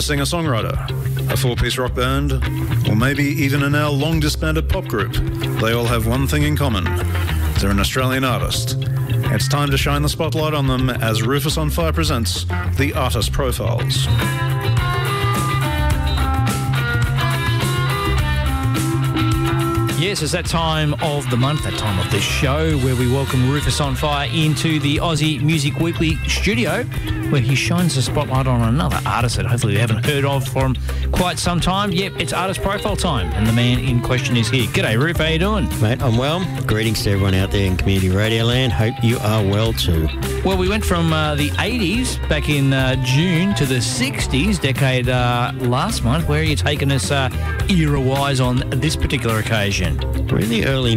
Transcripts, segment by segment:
a singer-songwriter, a four-piece rock band, or maybe even a now long-disbanded pop group, they all have one thing in common. They're an Australian artist. It's time to shine the spotlight on them as Rufus on Fire presents the Artist Profiles. Yes, it's that time of the month, that time of the show, where we welcome Rufus on Fire into the Aussie Music Weekly studio, where he shines the spotlight on another artist that hopefully we haven't heard of for quite some time. Yep, it's Artist Profile time, and the man in question is here. G'day, Ruf, how you doing? Mate, I'm well. Greetings to everyone out there in Community Radio Land. Hope you are well too. Well, we went from the 80s back in June to the 60s decade last month. Where are you taking us era-wise on this particular occasion? We're in the early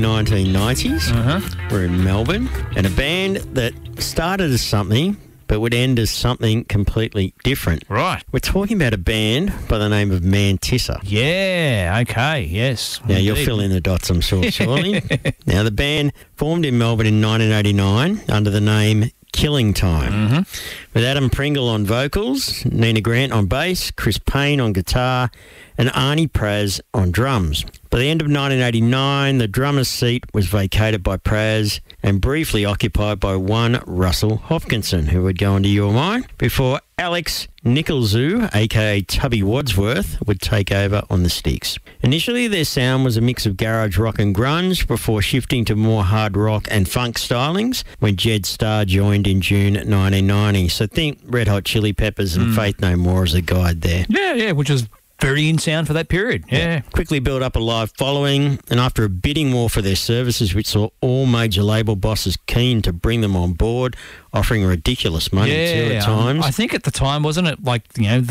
1990s. We're in Melbourne, and a band that started as something but would end as something completely different. Right. We're talking about a band by the name of Mantissa. Yeah, okay, yes. Now, you'll fill in the dots, I'm sure, surely. Now, the band formed in Melbourne in 1989 under the name Killing Time, with Adam Pringle on vocals, Nina Grant on bass, Chris Payne on guitar, and Arnie Praz on drums. By the end of 1989, the drummer's seat was vacated by Praz and briefly occupied by one Russell Hopkinson, who would go into Your Mind, before Alex Nicholzoo, aka Tubby Wadsworth, would take over on the sticks. Initially, their sound was a mix of garage rock and grunge before shifting to more hard rock and funk stylings when Jed Starr joined in June 1990. So think Red Hot Chili Peppers and Faith No More as a guide there. Yeah, which is very in sound for that period. Yeah. Quickly built up a live following, and after a bidding war for their services, which saw all major label bosses keen to bring them on board, offering ridiculous money too at times. I think at the time, wasn't it like, you know,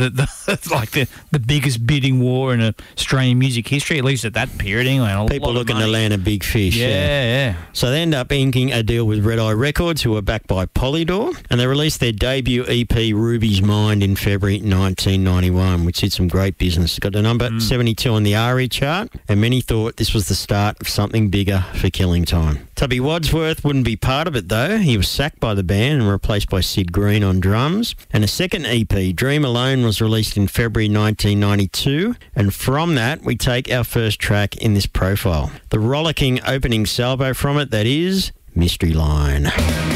the biggest bidding war in Australian music history, at least at that period anyway. People looking to land a big fish. Yeah. So they ended up inking a deal with Red Eye Records, who were backed by Polydor, and they released their debut EP, Ruby's Mind, in February 1991, which did some great business. It got to number 72 on the ARIA chart, and many thought this was the start of something bigger for Killing Time. Tubby Wadsworth wouldn't be part of it, though. He was sacked by the band and replaced by Sid Green on drums. And a second EP, Dream Alone, was released in February 1992. And from that, we take our first track in this profile. The rollicking opening salvo from it, that is Mystery Line.